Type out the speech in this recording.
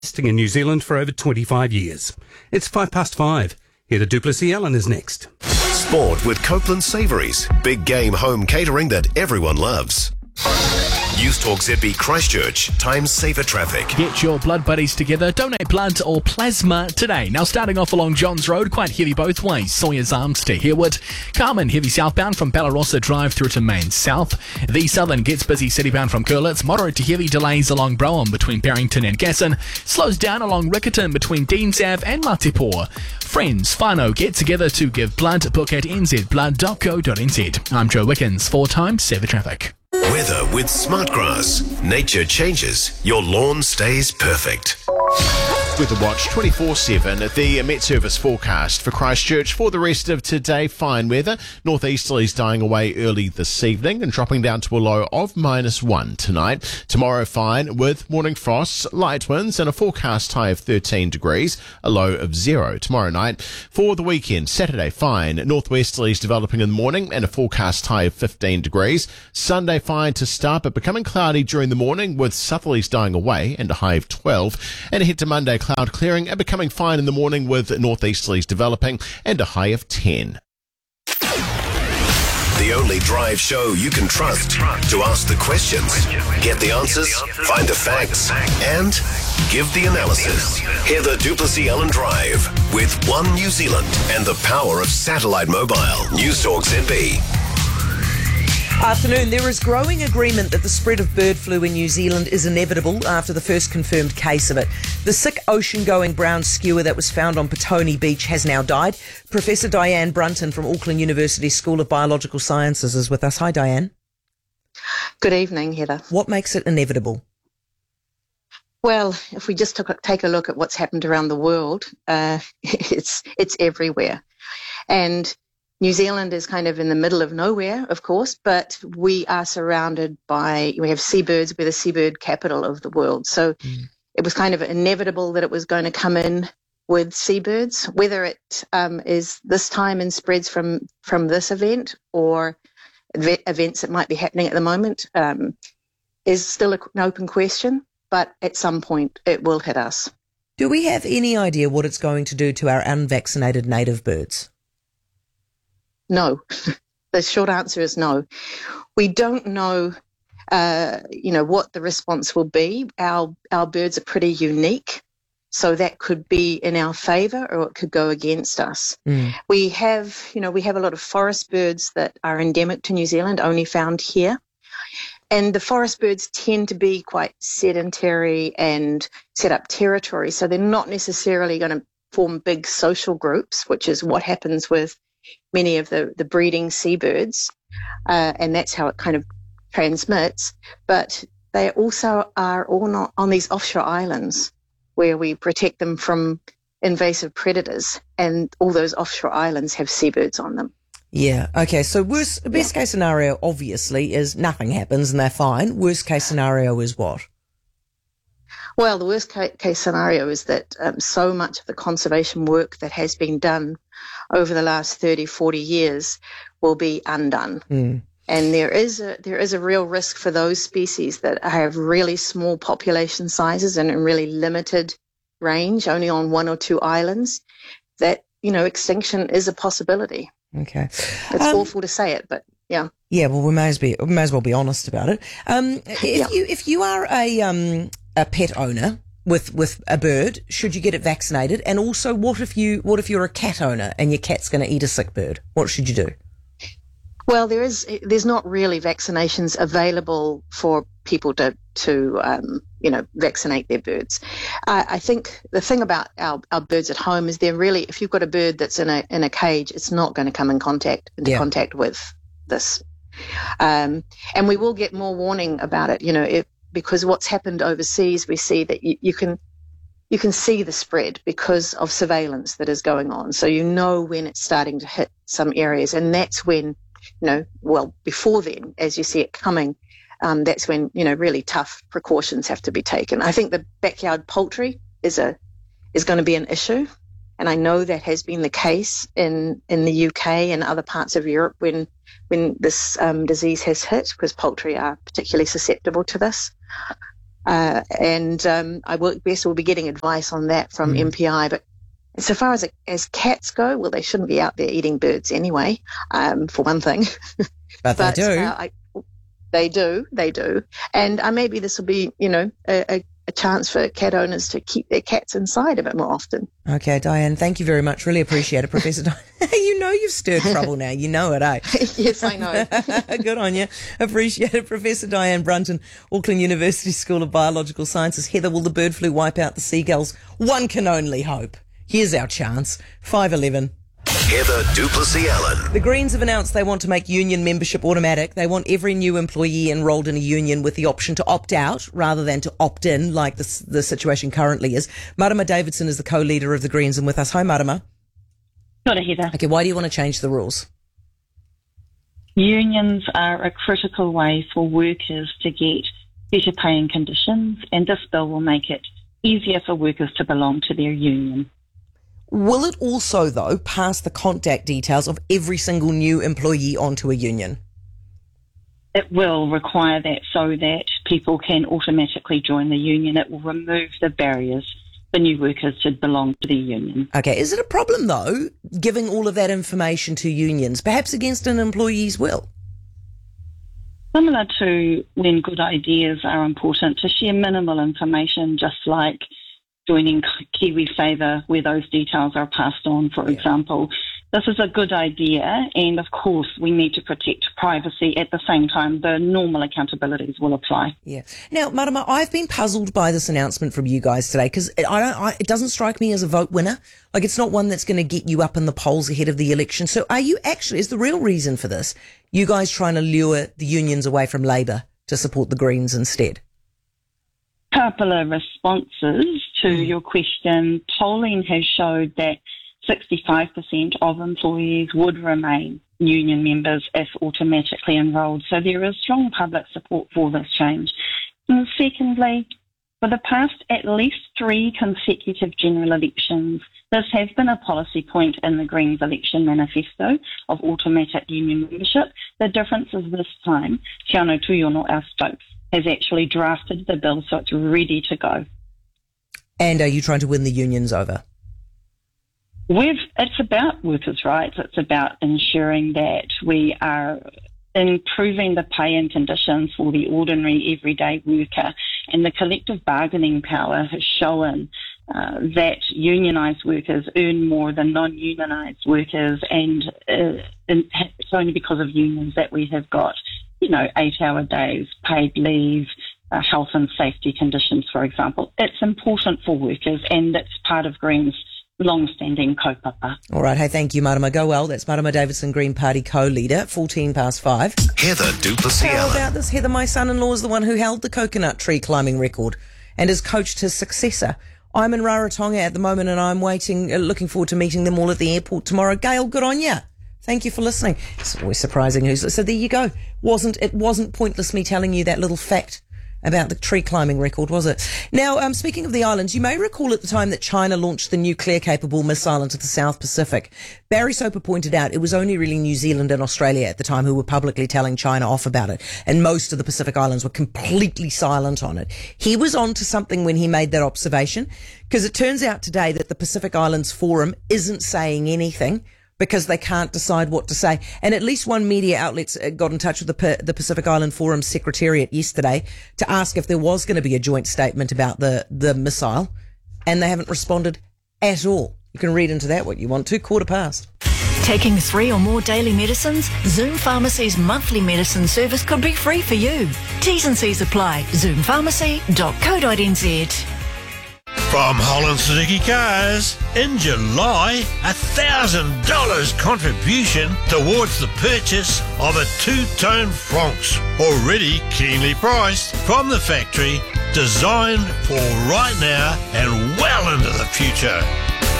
Investing in New Zealand for over 25 years. It's 5:05. Here to Duplessis Allen is next. Sport with Copeland Savouries. Big game home catering that everyone loves. News Talk ZB Christchurch. Time saver traffic. Get your blood buddies together. Donate blood or plasma today. Now starting off along Johns Road, quite heavy both ways. Sawyers Arms to Harewood. Carmen, heavy southbound from Ballarossa Drive through to Main South. The Southern gets busy citybound from Curlitz. Moderate to heavy delays along Broham between Barrington and Gasson. Slows down along Riccarton between Deans Ave and Matipoa. Friends, whānau get together to give blood. Book at nzblood.co.nz. I'm Joe Wickens for Time Saver Traffic. Weather with Smartgrass. Nature changes. Your lawn stays perfect. Weather Watch 24/7. The Met Service forecast for Christchurch for the rest of today. Fine weather. Northeasterlies dying away early this evening and dropping down to a low of -1 tonight. Tomorrow fine with morning frosts, light winds and a forecast high of 13 degrees, a low of 0 tomorrow night. For the weekend, Saturday fine. Northwesterlies developing in the morning and a forecast high of 15 degrees. Sunday fine to start but becoming cloudy during the morning with southerlies dying away and a high of 12. And ahead to Monday, cloud clearing and becoming fine in the morning with northeasterlies developing and a high of 10. The only drive show you can trust to ask the questions, get the answers, find the facts, and give the analysis. Hear the Duplessis Allen Drive with One New Zealand and the power of satellite mobile. News Talk ZB. Afternoon. There is growing agreement that the spread of bird flu in New Zealand is inevitable after the first confirmed case of it. The sick ocean-going brown skua that was found on Petone Beach has now died. Professor Diane Brunton from Auckland University School of Biological Sciences is with us. Hi, Diane. Good evening, Heather. What makes it inevitable? Well, if we just take a look at what's happened around the world, it's everywhere. And New Zealand is kind of in the middle of nowhere, of course, but we are surrounded we have seabirds. We're the seabird capital of the world. So it was kind of inevitable that it was going to come in with seabirds, whether it is this time and spreads from this event or events that might be happening at the moment is still an open question, but at some point it will hit us. Do we have any idea what it's going to do to our unvaccinated native birds? No. The short answer is no. We don't know, what the response will be. Our birds are pretty unique, so that could be in our favour or it could go against us. We have a lot of forest birds that are endemic to New Zealand, only found here. And the forest birds tend to be quite sedentary and set up territory, so they're not necessarily going to form big social groups, which is what happens with many of the breeding seabirds, and that's how it kind of transmits. But they also are all not on these offshore islands where we protect them from invasive predators, and all those offshore islands have seabirds on them. Yeah, okay, so best case scenario obviously is nothing happens and they're fine. Worst case scenario is what? Well, the worst case scenario is that so much of the conservation work that has been done over the last 30, 40 years will be undone. And there is a real risk for those species that have really small population sizes and a really limited range, only on one or two islands, that, extinction is a possibility. Okay. It's awful to say it, but yeah. Yeah, well, we may as well be honest about it. If you are a pet owner with a bird, should you get it vaccinated? And also, what if you're a cat owner and your cat's going to eat a sick bird? What should you do? Well, there's not really vaccinations available for people to vaccinate their birds. I think the thing about our birds at home is if you've got a bird that's in a cage, it's not going to come into contact with this. And we will get more warning about it, because what's happened overseas, we see that you can see the spread because of surveillance that is going on. So when it's starting to hit some areas, and that's when, before then, as you see it coming, that's when, really tough precautions have to be taken. I think the backyard poultry is going to be an issue, and I know that has been the case in the UK and other parts of Europe when this disease has hit, because poultry are particularly susceptible to this. And I guess we'll be getting advice on that from MPI. But so far as cats go, well, they shouldn't be out there eating birds anyway, for one thing. But they do. They do. And maybe this will be, a chance for cat owners to keep their cats inside a bit more often. Okay, Diane, thank you very much. Really appreciate it, Professor Diane. You've stirred trouble now. You know it, eh? Yes, I know. Good on you. Appreciate it. Professor Diane Brunton, Auckland University School of Biological Sciences. Heather, will the bird flu wipe out the seagulls? One can only hope. Here's our chance. 5:11. Heather du Plessis-Allen. The Greens have announced they want to make union membership automatic. They want every new employee enrolled in a union with the option to opt out rather than to opt in like the situation currently is. Marama Davidson is the co-leader of the Greens and with us. Hi, Marama. Got it, Heather. Okay, why do you want to change the rules? Unions are a critical way for workers to get better paying conditions, and this bill will make it easier for workers to belong to their union. Will it also, though, pass the contact details of every single new employee onto a union? It will require that so that people can automatically join the union. It will remove the barriers for new workers to belong to the union. Okay, is it a problem, though, giving all of that information to unions, perhaps against an employee's will? Similar to when good ideas are important, to share minimal information, just like joining KiwiSaver, where those details are passed on, for example. This is a good idea, and of course we need to protect privacy. At the same time, the normal accountabilities will apply. Yeah. Now, Marama, I've been puzzled by this announcement from you guys today because it doesn't strike me as a vote winner. Like, it's not one that's going to get you up in the polls ahead of the election. So is the real reason for this you guys trying to lure the unions away from Labour to support the Greens instead? Couple of responses to your question. Polling has showed that 65% of employees would remain union members if automatically enrolled. So there is strong public support for this change. And secondly, for the past at least 3 consecutive general elections, this has been a policy point in the Greens election manifesto of automatic union membership. The difference is this time, Te Anō Tuiono, our spokes, has actually drafted the bill so it's ready to go. And are you trying to win the unions over? It's about workers' rights. It's about ensuring that we are improving the pay and conditions for the ordinary everyday worker. And the collective bargaining power has shown that unionised workers earn more than non-unionised workers, and it's only because of unions that we have got 8-hour days, paid leave, health and safety conditions, for example. It's important for workers, and it's part of Greens' long-standing kaupapa. All right. Hey, thank you, Marama. Go well. That's Marama Davidson, Green Party co-leader, 5:14. Heather du Plessis-Allen. How about this? Heather, my son-in-law is the one who held the coconut tree climbing record and has coached his successor. I'm in Rarotonga at the moment, and I'm looking forward to meeting them all at the airport tomorrow. Gail, good on ya. Thank you for listening. It's always surprising so there you go. It wasn't pointless me telling you that little fact about the tree climbing record, was it? Now, speaking of the islands, you may recall at the time that China launched the nuclear-capable missile into the South Pacific. Barry Soper pointed out it was only really New Zealand and Australia at the time who were publicly telling China off about it, and most of the Pacific Islands were completely silent on it. He was on to something when he made that observation, because it turns out today that the Pacific Islands Forum isn't saying anything because they can't decide what to say. And at least one media outlet got in touch with the Pacific Island Forum Secretariat yesterday to ask if there was going to be a joint statement about the missile, and they haven't responded at all. You can read into that what you want to. 15:15. Taking 3 or more daily medicines? Zoom Pharmacy's monthly medicine service could be free for you. T's and C's apply. zoompharmacy.co.nz. From Holland Suzuki Cars, in July, $1,000 contribution towards the purchase of a 2-tone Franx, already keenly priced from the factory, designed for right now and well into the future.